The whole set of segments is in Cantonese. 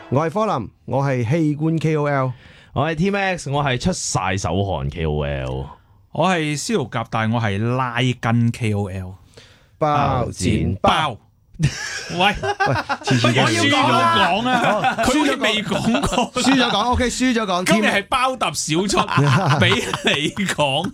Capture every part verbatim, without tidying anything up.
我係科林，我係器官 K O L， 我係 T Max， 我係出晒手汗 K O L， 我係司徒夾帶，我係拉筋 K O L， 包剪包。 喂喂，我要講啊，佢好似未講過， 輸咗講 ，OK， 輸咗講。 今日係包揼小出，俾你講。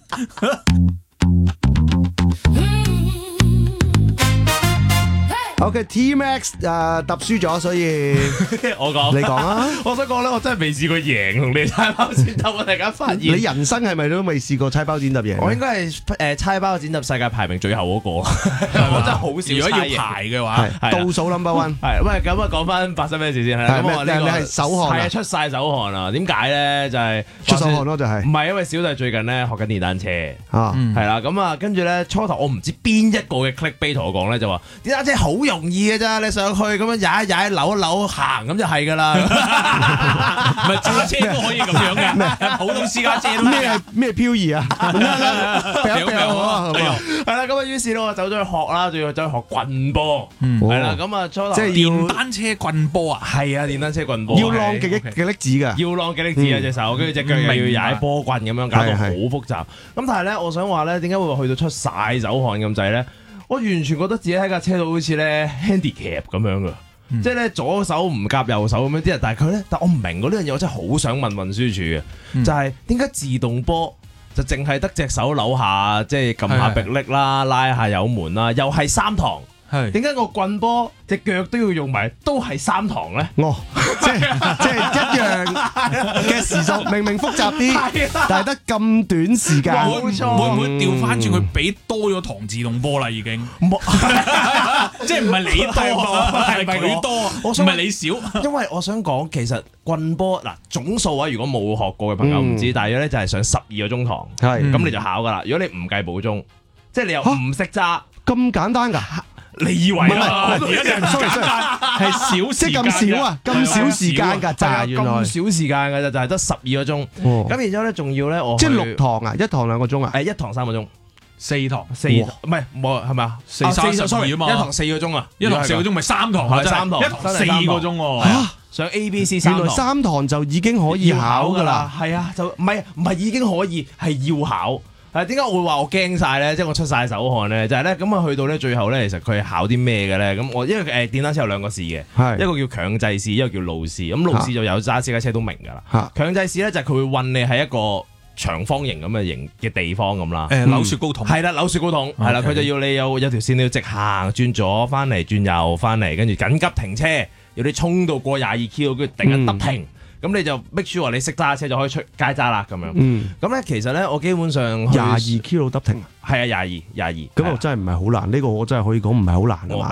OK，T Max 誒揼輸咗，所以我講， 你講啊！ 我想講咧，我真係未試過贏同你猜包剪揼，我突然間發現， 你人生係咪都未試過猜包剪揼贏？ 我應該係誒猜包剪揼世界排名最後嗰個，我真係好少。 如果要排嘅話， 倒數 number one。 係喂，咁啊講翻發生咩事先係啦。咁我呢個你係手汗係啊，出晒手汗啊！點解咧？就係出手汗咯，就係唔係因為小弟最近咧學緊電單車啊， 係啦。咁啊，跟住咧初頭我唔知邊一個嘅 clickbait 同我講咧，就話電單車好容易嘅咋，你上去咁樣踩一踩、扭一扭行咁就係㗎啦。 唔係揸車都可以咁樣嘅，普通私家車都咩咩漂移啊？ 係啦，咁啊，於是咧我走咗去學啦，仲要走去學棍波，係啦，咁啊初頭即係電單車棍波啊， 係啊，電單車棍波要晾極力極力子㗎， 要晾極力子啊隻手，跟住隻腳又要踩波棍咁樣，搞到好複雜。咁但係咧，我想話咧，點解會去到出晒手汗咁滯咧？我完全覺得自己喺架車度好似咧 handicap 咁樣㗎。嗯、即係咧左手唔夾右手咁樣啲人，但係佢咧，但我唔明嗰呢樣嘢，我真係好想問運輸署嘅，嗯、就係點解自動波就淨係得隻手扭下，即係撳下迫力啦，拉下油門啦，又係三堂。係點解個棍波隻腳都要用埋，都係三堂咧？ 哦，即係即係一樣嘅時數，明明複雜啲，但係得咁短時間。 冇錯，會唔會調翻轉佢俾多咗堂自動波啦？已經，即係唔係你多，係咪佢多？唔係你少。 因為我想講，其實棍波嗱總數啊，如果冇學過嘅朋友唔知，大約咧就係上十二個鐘堂，係咁你就考噶啦。如果你唔計補鐘，即係你又唔識揸， 咁簡單㗎？ 你以為啊？而家就唔簡單，係少即係咁少啊，咁少時間㗎咋？原來咁少時間㗎咋，就係得十二個鐘。咁然之後咧，仲要咧，我即係六堂啊，一堂兩個鐘啊？ 誒，一堂三個鐘， 四堂四唔係冇係咪啊？四三十二啊嘛，一堂四個鐘啊， 一堂四個鐘咪三堂係三堂，一堂四個鐘喎。 上 A B C 三堂， 原來三堂就已經可以考㗎啦。 係啊，就唔係唔係已經可以係要考。係點解我會話我驚晒咧？即係我出晒手汗咧，就係咧咁啊！去到咧最後咧，其實佢係考啲咩嘅咧？咁我因為誒電單車有兩個試嘅， 係一個叫強制試，一個叫路試。咁路試就有揸私家車都明㗎啦。強制試咧就係佢會運你喺一個長方形咁嘅形嘅地方咁啦。 誒扭雪糕筒係啦，扭雪糕筒係啦，佢就要你有有條線你要直行，轉左翻嚟，轉右翻嚟，跟住緊急停車，要你衝到過廿二 km，跟住突然間突停。咁你就 make sure 話你識揸車就可以出街揸啦咁樣。嗯。咁咧其實咧我基本上廿二 km 得停。 係啊，廿二廿二。 咁我真係唔係好難，呢個我真係可以講唔係好難啊嘛。